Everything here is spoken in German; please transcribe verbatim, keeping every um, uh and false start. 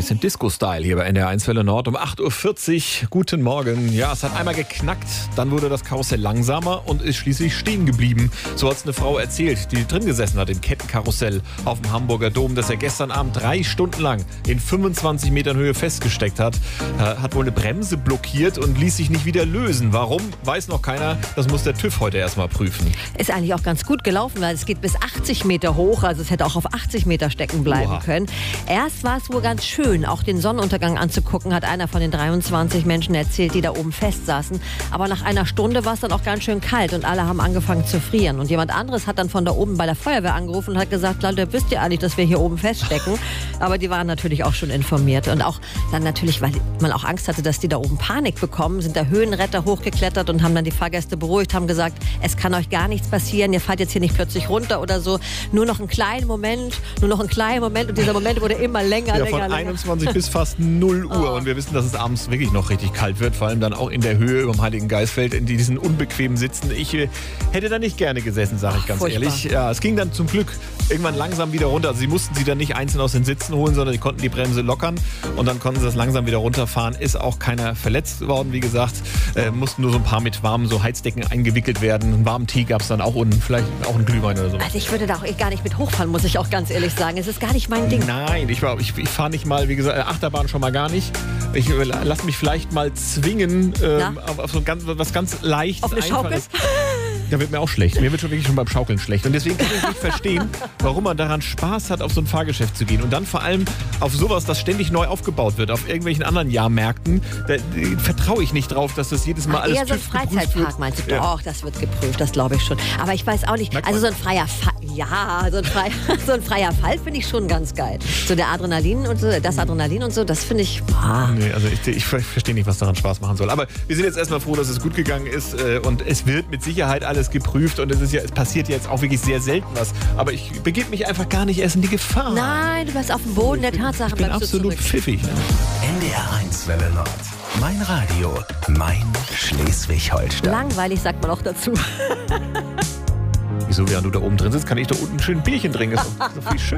Bisschen Disco-Style hier bei N D R eins Welle Nord um acht Uhr vierzig. Guten Morgen. Ja, es hat einmal geknackt, dann wurde das Karussell langsamer und ist schließlich stehen geblieben. So hat es eine Frau erzählt, die drin gesessen hat im Kettenkarussell auf dem Hamburger Dom, das er gestern Abend drei Stunden lang in fünfundzwanzig Metern Höhe festgesteckt hat. Er hat wohl eine Bremse blockiert und ließ sich nicht wieder lösen. Warum, weiß noch keiner. Das muss der TÜV heute erstmal prüfen. Ist eigentlich auch ganz gut gelaufen, weil es geht bis achtzig Meter hoch. Also es hätte auch auf achtzig Meter stecken bleiben Oha. können. Erst war es wohl ganz schön, auch den Sonnenuntergang anzugucken, hat einer von den dreiundzwanzig Menschen erzählt, die da oben festsaßen. Aber nach einer Stunde war es dann auch ganz schön kalt und alle haben angefangen zu frieren. Und jemand anderes hat dann von da oben bei der Feuerwehr angerufen und hat gesagt, Leute, wisst ihr eigentlich, dass wir hier oben feststecken? Aber die waren natürlich auch schon informiert. Und auch dann natürlich, weil man auch Angst hatte, dass die da oben Panik bekommen, sind da Höhenretter hochgeklettert und haben dann die Fahrgäste beruhigt, haben gesagt, es kann euch gar nichts passieren, ihr fallt jetzt hier nicht plötzlich runter oder so. Nur noch einen kleinen Moment, nur noch einen kleinen Moment. Und dieser Moment wurde immer länger, Ja, länger, von länger. einundzwanzig bis fast null Uhr. Oh. Und wir wissen, dass es abends wirklich noch richtig kalt wird. Vor allem dann auch in der Höhe über dem Heiligen Geistfeld, in diesen unbequemen Sitzen. Ich äh, hätte da nicht gerne gesessen, sage ich ganz Furchtbar. ehrlich. Ja, es ging dann zum Glück irgendwann langsam wieder runter. Also sie mussten sie dann nicht einzeln aus den Sitzen holen, sondern sie konnten die Bremse lockern. Und dann konnten sie das langsam wieder runterfahren. Ist auch keiner verletzt worden, wie gesagt. Äh, mussten nur so ein paar mit warmen so Heizdecken eingewickelt werden. Einen warmen Tee gab es dann auch unten. Vielleicht auch einen Glühwein oder so. Also ich würde da auch eh gar nicht mit hochfahren, muss ich auch ganz ehrlich sagen. Es ist gar nicht mein Ding. Nein, ich, war- ich, ich fahre nicht mal, wie gesagt, Achterbahn schon mal gar nicht. Ich äh, lass mich vielleicht mal zwingen ähm, auf, auf so ein ganz, was ganz Leichtes, Auf eine Schaukel? Einfaches. Da wird mir auch schlecht. Mir wird schon wirklich schon beim Schaukeln schlecht. Und deswegen kann ich nicht verstehen, warum man daran Spaß hat, auf so ein Fahrgeschäft zu gehen. Und dann vor allem auf sowas, das ständig neu aufgebaut wird, auf irgendwelchen anderen Jahrmärkten. Da äh, vertraue ich nicht drauf, dass das jedes Mal alles Eher so ein TÜV geprüft Freizeitpark, wird. meinst du? Ja. Doch, das wird geprüft, das glaube ich schon. Aber ich weiß auch nicht, Merkt also man. so ein freier Fall, ja, so ein freier, so ein freier Fall finde ich schon ganz geil. So der Adrenalin und so, das Adrenalin und so, das finde ich, boah. Nee, also ich, ich verstehe nicht, was daran Spaß machen soll. Aber wir sind jetzt erstmal froh, dass es gut gegangen ist. äh, Und es wird mit Sicherheit alles geprüft. Und es, ist ja, es passiert jetzt auch wirklich sehr selten was. Aber ich begebe mich einfach gar nicht erst in die Gefahr. Nein, du bleibst auf dem Boden der Tatsachen, Ich bin bleibst du absolut zurück. pfiffig. Ne? N D R eins Welle Nord. Mein Radio. Mein Schleswig-Holstein. Langweilig sagt man auch dazu. Wieso, während du da oben drin sitzt, kann ich da unten schön ein Bierchen trinken. Ist doch, ist doch viel schön.